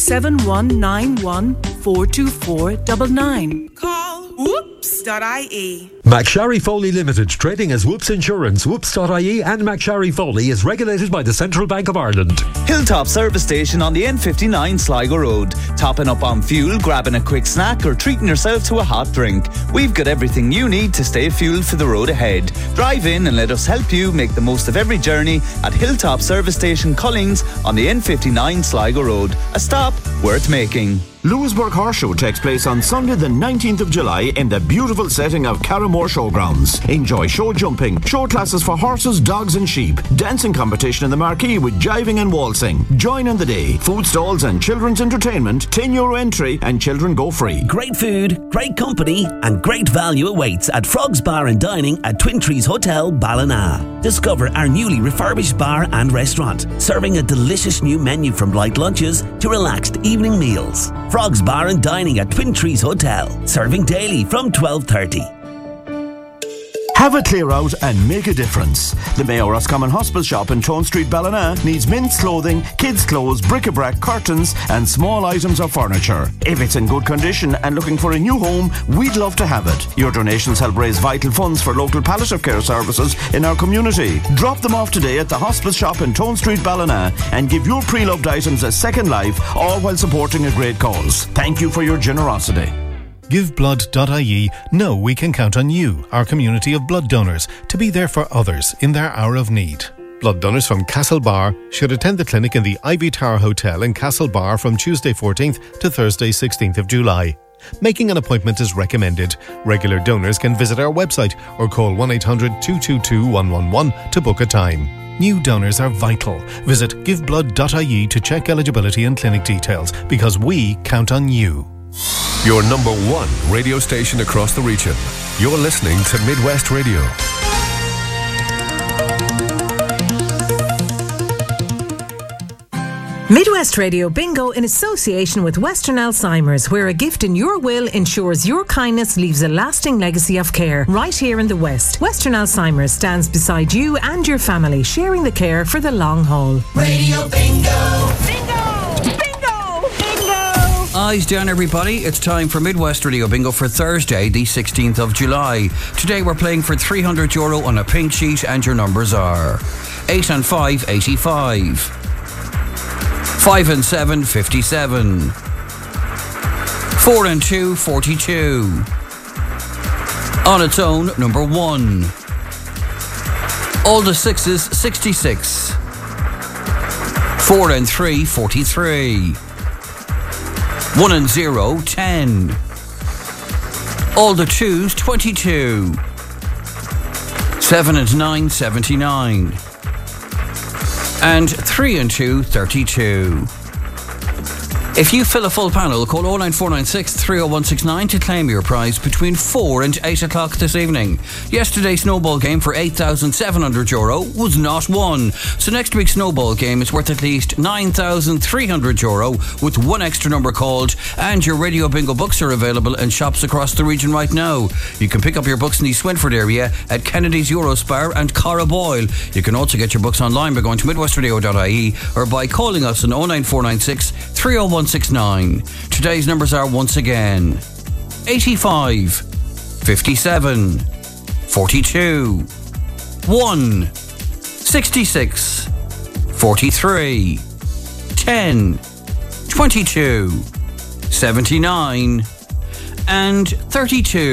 07191 424 99. Call whoops.ie. McSharry Foley Limited, trading as Whoops Insurance, Whoops.ie and McSharry Foley is regulated by the Central Bank of Ireland. Hilltop Service Station on the N59 Sligo Road. Topping up on fuel, grabbing a quick snack or treating yourself to a hot drink. We've got everything you need to stay fueled for the road ahead. Drive in and let us help you make the most of every journey at Hilltop Service Station Cullings on the N59 Sligo Road. A stop worth making. Lewisburg Horse Show takes place on Sunday the 19th of July in the beautiful setting of Carramore Showgrounds. Enjoy show jumping, show classes for horses, dogs and sheep, dancing competition in the marquee with jiving and waltzing. Join in the day. Food stalls and children's entertainment, €10 entry and children go free. Great food, great company and great value awaits at Frogs Bar and Dining at Twin Trees Hotel, Ballina. Discover our newly refurbished bar and restaurant, serving a delicious new menu from light lunches to relaxed evening meals. Frogs Bar and Dining at Twin Trees Hotel, serving daily from 12:30. Have a clear out and make a difference. The Mayo Roscommon Hospice shop in Tone Street, Ballina needs men's clothing, kids' clothes, bric-a-brac, curtains and small items of furniture. If it's in good condition and looking for a new home, we'd love to have it. Your donations help raise vital funds for local palliative care services in our community. Drop them off today at the Hospice shop in Tone Street, Ballina and give your pre-loved items a second life, all while supporting a great cause. Thank you for your generosity. GiveBlood.ie know we can count on you, our community of blood donors, to be there for others in their hour of need. Blood donors from Castlebar should attend the clinic in the Ivy Tower Hotel in Castlebar from Tuesday 14th to Thursday 16th of July. Making an appointment is recommended. Regular donors can visit our website or call 1-800-222-111 to book a time. New donors are vital. Visit GiveBlood.ie to check eligibility and clinic details because we count on you. Your number one radio station across the region. You're listening to Midwest Radio. Midwest Radio Bingo in association with Western Alzheimer's, where a gift in your will ensures your kindness leaves a lasting legacy of care. Right here in the West, Western Alzheimer's stands beside you and your family, sharing the care for the long haul. Radio Bingo! Bingo! Eyes down, everybody. It's time for Midwest Radio Bingo for Thursday, the 16th of July. Today we're playing for €300 on a pink sheet and your numbers are 8 and 5, 85. 5 and 7, 57. 4 and 2, 42. On its own, number 1. All the 6s, 66. 4 and 3, 43. 1 and 0, 10. All the 2s, 22. 7 and 9, 79. And 3 and 2, 32. If you fill a full panel, call 09496 30169 to claim your prize between 4 and 8 o'clock this evening. Yesterday's snowball game for €8,700 was not won. So next week's snowball game is worth at least €9,300 with one extra number called, and your Radio Bingo books are available in shops across the region right now. You can pick up your books in the Swinford area at Kennedy's Eurospar and Cara Boyle. You can also get your books online by going to midwestradio.ie or by calling us on 09496 30169. Today's numbers are once again 85, 57, 42, 1, 66, 43, 10, 22, 79, and 32.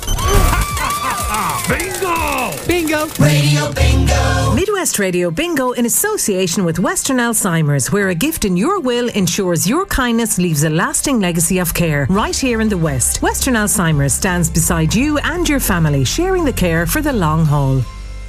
Bingo! Bingo! Radio Bingo! Midwest Radio Bingo in association with Western Alzheimer's, where a gift in your will ensures your kindness leaves a lasting legacy of care. Right here in the West, Western Alzheimer's stands beside you and your family, sharing the care for the long haul.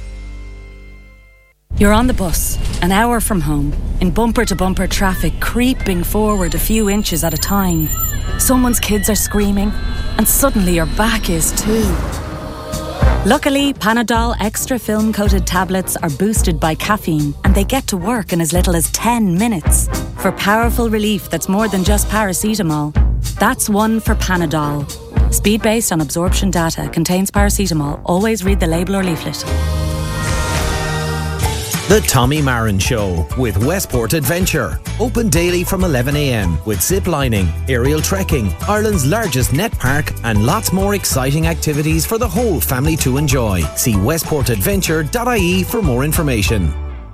You're on the bus, an hour from home, in bumper-to-bumper traffic, creeping forward a few inches at a time. Someone's kids are screaming, and suddenly your back is too. Luckily, Panadol Extra Film-Coated tablets are boosted by caffeine, and they get to work in as little as 10 minutes. For powerful relief that's more than just paracetamol. That's one for Panadol. Speed based on absorption data, contains paracetamol. Always read the label or leaflet. The Tommy Marin Show with Westport Adventure. Open daily from 11 a.m. with zip lining, aerial trekking, Ireland's largest net park, and lots more exciting activities for the whole family to enjoy. See westportadventure.ie for more information.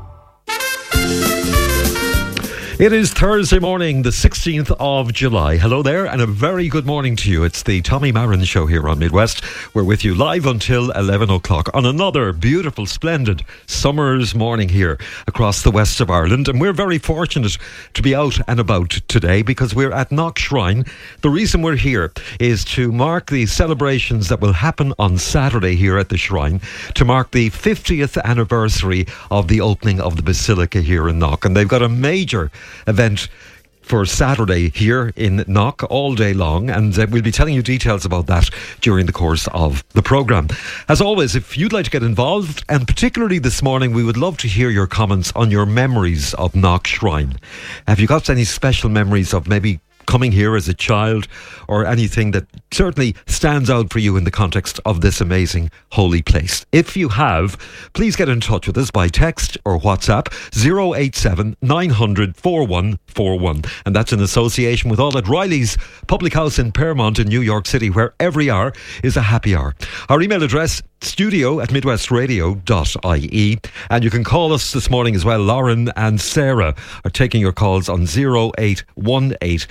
It is Thursday morning, the 16th of July. Hello there, and a very good morning to you. It's the Tommy Marin Show here on Midwest. We're with you live until 11 o'clock on another beautiful, splendid summer's morning here across the west of Ireland. And we're very fortunate to be out and about today because we're at Knock Shrine. The reason we're here is to mark the celebrations that will happen on Saturday here at the Shrine, to mark the 50th anniversary of the opening of the Basilica here in Knock. And they've got a major event for Saturday here in Knock all day long, and we'll be telling you details about that during the course of the programme. As always, if you'd like to get involved, and particularly this morning, we would love to hear your comments on your memories of Knock Shrine. Have you got any special memories of maybe coming here as a child, or anything that certainly stands out for you in the context of this amazing holy place? If you have, please get in touch with us by text or WhatsApp 087 900 4141, and that's in association with all at Riley's Public House in Paramount in New York City, where every hour is a happy hour. Our email address, studio@midwestradio.ie, and you can call us this morning as well. Lauren and Sarah are taking your calls on 0818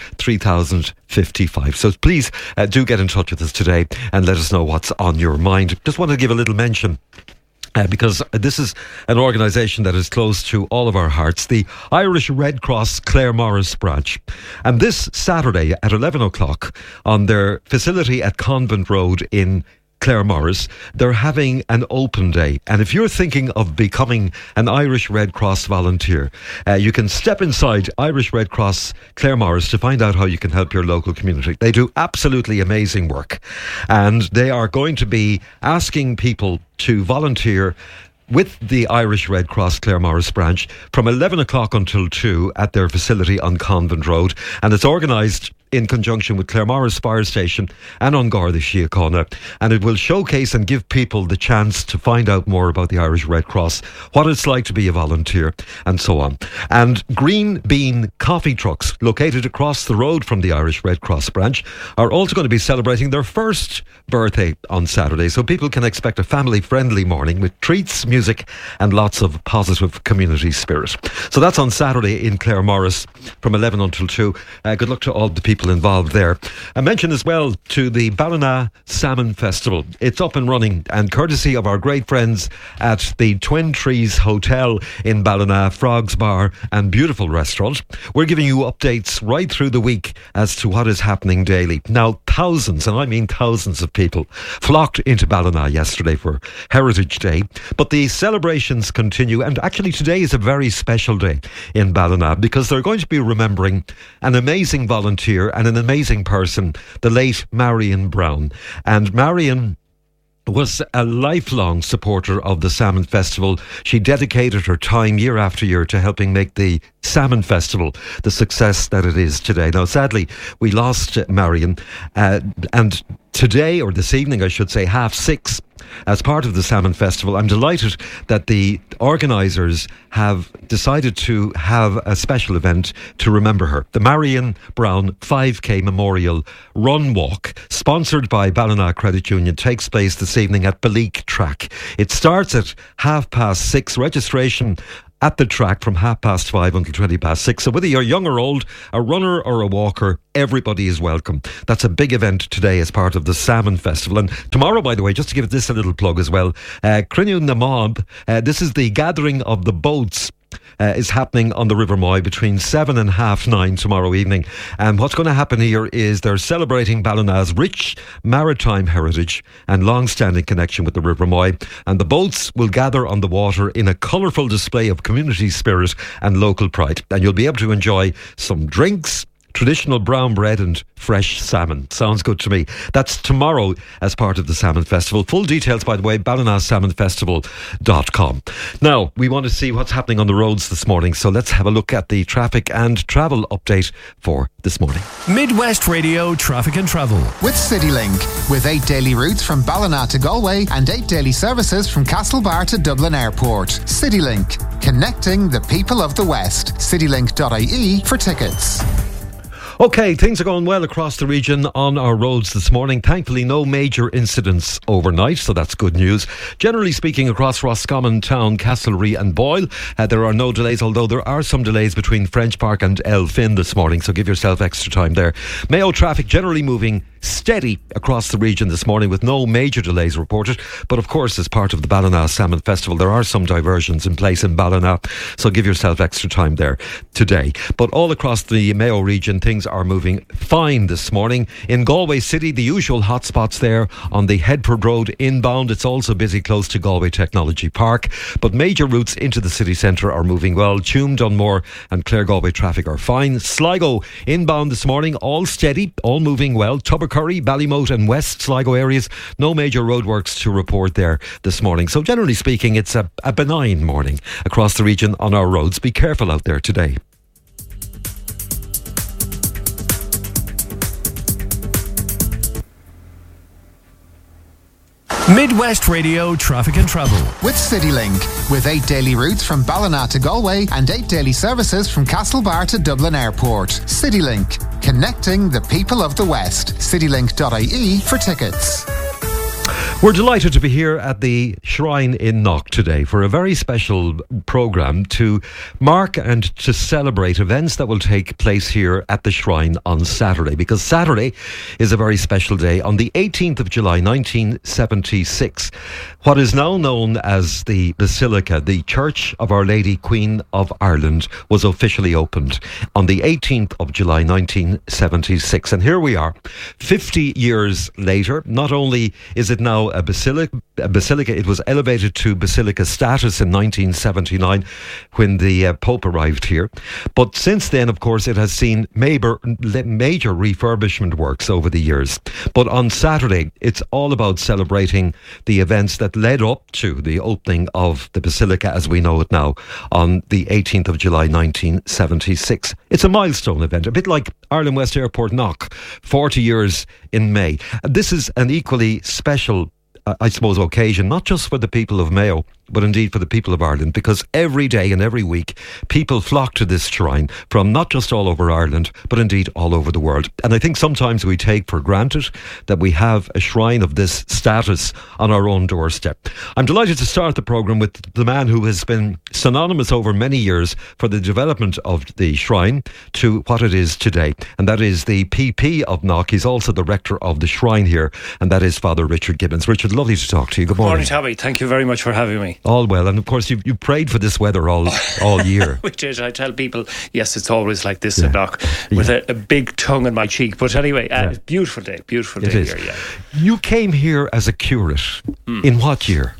3055. So please do get in touch with us today and let us know what's on your mind. Just want to give a little mention, because this is an organisation that is close to all of our hearts, the Irish Red Cross Claremorris branch. And this Saturday at 11 o'clock on their facility at Convent Road in Claremorris, they're having an open day. And if you're thinking of becoming an Irish Red Cross volunteer, you can step inside Irish Red Cross Claremorris to find out how you can help your local community. They do absolutely amazing work, and they are going to be asking people to volunteer with the Irish Red Cross Claremorris branch from 11 o'clock until 2 at their facility on Convent Road. And it's organised in conjunction with Claremorris Fire Station and on Garda Síochána, and it will showcase and give people the chance to find out more about the Irish Red Cross, what it's like to be a volunteer, and so on. And Green Bean coffee trucks located across the road from the Irish Red Cross branch are also going to be celebrating their first birthday on Saturday, so people can expect a family-friendly morning with treats, music, and lots of positive community spirit. So that's on Saturday in Claremorris from 11 until 2. Good luck to all the people involved there. I mentioned as well to the Ballina Salmon Festival. It's up and running, and courtesy of our great friends at the Twin Trees Hotel in Ballina, Frogs Bar and beautiful restaurant, we're giving you updates right through the week as to what is happening daily. Now, thousands, and I mean thousands of people flocked into Ballina yesterday for Heritage Day, but the celebrations continue, and actually today is a very special day in Ballina because they're going to be remembering an amazing volunteer and an amazing person, the late Marion Brown. And Marion was a lifelong supporter of the Salmon Festival. She dedicated her time year after year to helping make the Salmon Festival the success that it is today. Now, sadly, we lost Marion, and today, or this evening I should say, 6:30, as part of the Salmon Festival, I'm delighted that the organisers have decided to have a special event to remember her. The Marion Brown 5K Memorial Run Walk, sponsored by Ballina Credit Union, takes place this evening at Baleek Track. It starts at 6:30. Registration at the track from 5:30 until 6:20. So whether you're young or old, a runner or a walker, everybody is welcome. That's a big event today as part of the Salmon Festival. And tomorrow, by the way, just to give this a little plug as well, Crinnew na Mob, this is the gathering of the boats, is happening on the River Moy between 7 and 9:30 tomorrow evening. And what's going to happen here is they're celebrating Ballina's rich maritime heritage and long-standing connection with the River Moy. And the boats will gather on the water in a colourful display of community spirit and local pride. And you'll be able to enjoy some drinks, Traditional brown bread and fresh salmon. Sounds good to me. That's tomorrow as part of the Salmon Festival. Full details, by the way, ballinassalmonfestival.com. Now, we want to see what's happening on the roads this morning, so let's have a look at the traffic and travel update for this morning. Midwest Radio Traffic and Travel. With CityLink, with 8 daily routes from Ballina to Galway and 8 daily services from Castlebar to Dublin Airport. CityLink, connecting the people of the West. Citylink.ie for tickets. Okay, things are going well across the region on our roads this morning. Thankfully, no major incidents overnight, so that's good news. Generally speaking, across Roscommon Town, Castlereagh and Boyle, there are no delays, although there are some delays between French Park and Elphin this morning, so give yourself extra time there. Mayo traffic generally moving steady across the region this morning with no major delays reported, but of course, as part of the Ballina Salmon Festival, there are some diversions in place in Ballina, so give yourself extra time there today. But all across the Mayo region, things are moving fine this morning. In Galway City, the usual hotspots there on the Headford Road inbound. It's also busy close to Galway Technology Park, but major routes into the city centre are moving well. Tuam, Dunmore and Clare Galway traffic are fine. Sligo inbound this morning, all steady, all moving well. Tubbercurry, Ballymote and West Sligo areas, no major roadworks to report there this morning. So generally speaking, it's a benign morning across the region on our roads. Be careful out there today. Midwest Radio Traffic and Travel. With CityLink, with 8 daily routes from Ballina to Galway and 8 daily services from Castlebar to Dublin Airport. CityLink, connecting the people of the West. Citylink.ie for tickets. We're delighted to be here at the Shrine in Knock today for a very special programme to mark and to celebrate events that will take place here at the Shrine on Saturday, because Saturday is a very special day. On the 18th of July 1976, what is now known as the Basilica, the Church of Our Lady Queen of Ireland, was officially opened on the 18th of July 1976. And here we are, 50 years later. Not only is it now a basilica, it was elevated to basilica status in 1979 when the Pope arrived here. But since then, of course, it has seen major refurbishment works over the years. But on Saturday, it's all about celebrating the events that led up to the opening of the basilica as we know it now on the 18th of July 1976. It's a milestone event, a bit like Ireland West Airport Knock, 40 years in May. This is an equally special occasion, not just for the people of Mayo, but indeed for the people of Ireland, because every day and every week people flock to this shrine from not just all over Ireland, but indeed all over the world. And I think sometimes we take for granted that we have a shrine of this status on our own doorstep. I'm delighted to start the programme with the man who has been synonymous over many years for the development of the shrine to what it is today, and that is the PP of Knock. He's also the rector of the shrine here, and that is Father Richard Gibbons. Richard, lovely to talk to you. Good morning. Morning, Tommy. Thank you very much for having me. All well, and of course you prayed for this weather all year. We did. I tell people, yes, it's always like this at Knock, with a big tongue in my cheek. But anyway, beautiful day here. Yeah. You came here as a curate. In what year?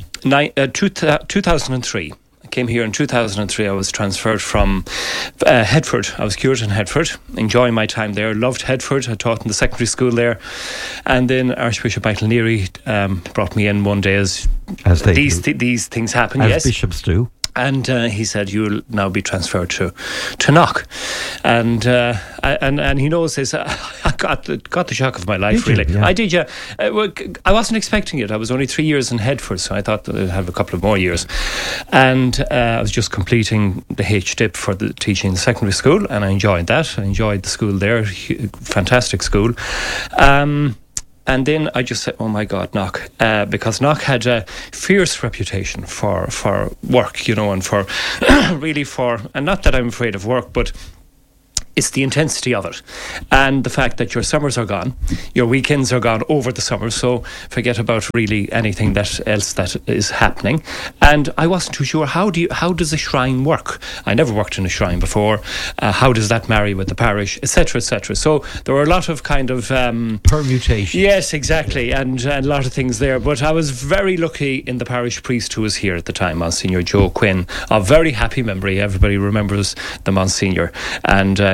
2003. Came here in 2003. I was transferred from Headford. I was curate in Headford, enjoying my time there. Loved Headford. I taught in the secondary school there, and then Archbishop Michael Neary brought me in one day as these things happen. As bishops do. And he said, "You'll now be transferred to Knock," and he knows this. I got the shock of my life. Really, yeah. I did. Yeah, I wasn't expecting it. I was only 3 years in Headford, so I thought that I'd have a couple of more years. And I was just completing the HDIP for the teaching in the secondary school, and I enjoyed that. I enjoyed the school there, fantastic school. And then I just said, oh my God, Knock, because Knock had a fierce reputation for work, and for really and not that I'm afraid of work, but it's the intensity of it and the fact that your summers are gone, your weekends are gone over the summer, so forget about really anything else that is happening. And I wasn't too sure, how does a shrine work? I never worked in a shrine before. How does that marry with the parish, etc., etc. So there were a lot of kind of permutations. Yes, exactly, and a lot of things there. But I was very lucky in the parish priest who was here at the time, Monsignor Joe Quinn, a very happy memory. Everybody remembers the Monsignor, and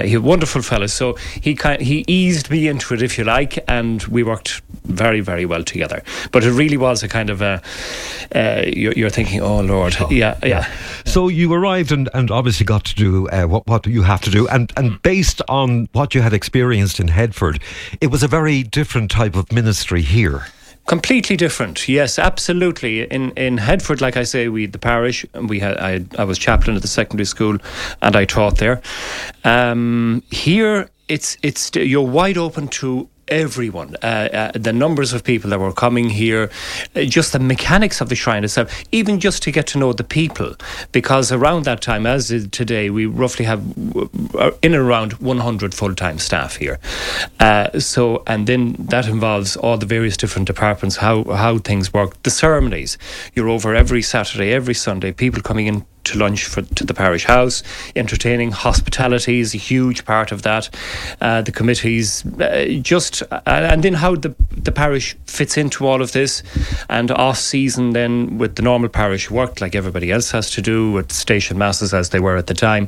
He's a wonderful fellow. So he eased me into it, if you like, and we worked very, very well together. But it really was a kind of you're thinking, oh Lord, yeah. So you arrived and obviously got to do what you have to do, and based on what you had experienced in Headford, it was a very different type of ministry here. Completely different, yes, absolutely. In Headford, like I say, we had the parish, and I was chaplain at the secondary school, and I taught there. Here, it's you're wide open to everyone. The numbers of people that were coming here, just the mechanics of the shrine itself, even just to get to know the people, because around that time, as is today, we roughly have in and around 100 full-time staff here. And then that involves all the various different departments, how things work, the ceremonies. You're over every Saturday, every Sunday, people coming in to lunch to the parish house. Entertaining, hospitality is a huge part of that. The committees, and then how the parish fits into all of this. And off season, then with the normal parish work, like everybody else has to do, with station masses as they were at the time.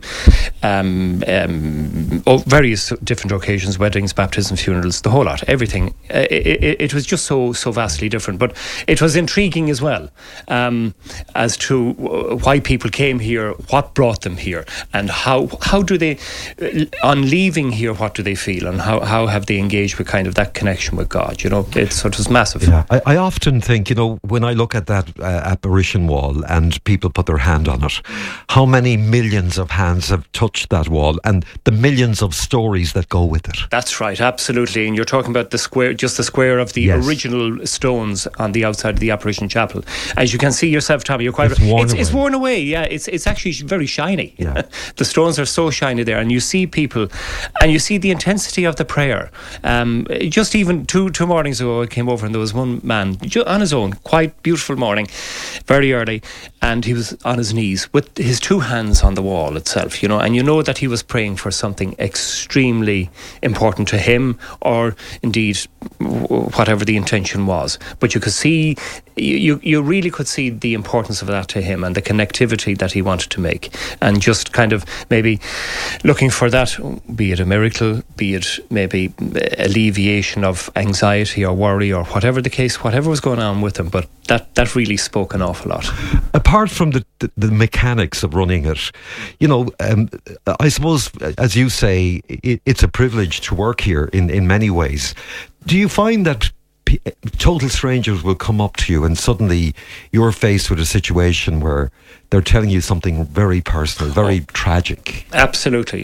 Various different occasions, weddings, baptisms, funerals, the whole lot, everything. It was just so vastly different, but it was intriguing as well, as to why people came here, what brought them here, and how do they, on leaving here, what do they feel, and how have they engaged with kind of that connection with God? It was massive. Yeah. I often think, when I look at that apparition wall and people put their hand on it, how many millions of hands have touched that wall, and the millions of stories that go with it. That's right, absolutely. And you're talking about the square of the original stones on the outside of the apparition chapel. As you can see yourself, Tommy, you're quite it's worn away. Yeah, it's actually very shiny. Yeah. The stones are so shiny there, and you see people, and you see the intensity of the prayer. Just even two mornings ago, I came over and there was one man on his own, quite beautiful morning, very early, and he was on his knees with his two hands on the wall itself, and you know that he was praying for something extremely important to him, or indeed whatever the intention was. But you could see, you really could see the importance of that to him, and the connectivity that he wanted to make, and just kind of maybe looking for that, be it a miracle, be it maybe alleviation of anxiety or worry, or whatever the case, whatever was going on with him. But that really spoke an awful lot. Apart from the mechanics of running it, I suppose, as you say, it's a privilege to work here in many ways. Do you find that total strangers will come up to you and suddenly you're faced with a situation where they're telling you something very personal, very tragic? Absolutely.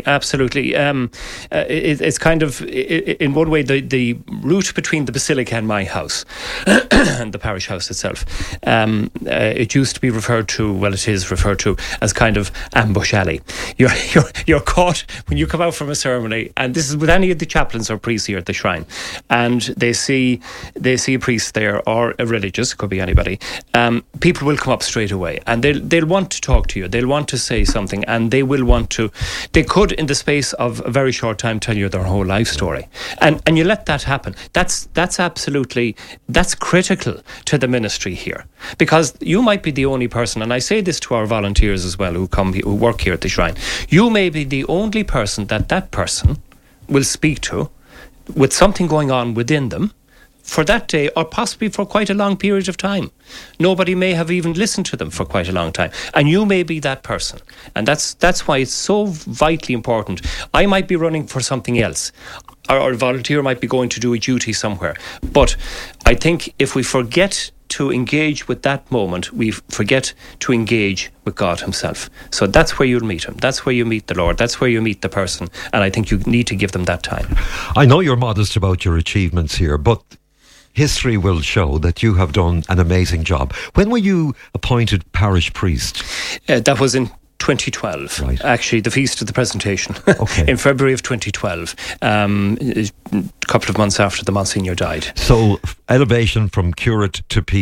It's kind of, in one way, the route between the basilica and my house and the parish house itself. It used to be referred to, it is referred to as kind of ambush alley. You're caught when you come out from a ceremony, and this is with any of the chaplains or priests here at the shrine, and they see a priest there, or a religious, could be anybody. People will come up straight away, and they'll want to talk to you, they'll want to say something, and they could in the space of a very short time tell you their whole life story, and you let that happen. That's critical to the ministry here, because you might be the only person, and I say this to our volunteers as well who work here at the shrine, you may be the only person that person will speak to with something going on within them for that day, or possibly for quite a long period of time. Nobody may have even listened to them for quite a long time, and you may be that person. And that's why it's so vitally important. I might be running for something else, or a volunteer might be going to do a duty somewhere, but I think if we forget to engage with that moment, we forget to engage with God himself. So that's where you'll meet him. That's where you meet the Lord. That's where you meet the person. And I think you need to give them that time. I know you're modest about your achievements here, but history will show that you have done an amazing job. When were you appointed parish priest? That was in 2012. Right. Actually, the feast of the presentation. Okay. In February of 2012. A couple of months after the Monsignor died. So, elevation from curate to